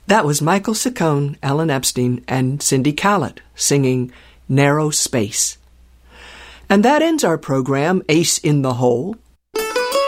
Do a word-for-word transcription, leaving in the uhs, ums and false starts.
That was Michael Saccone, Alan Epstein, and Cindy Callett singing Narrow Space. And that ends our program, Ace in the Hole.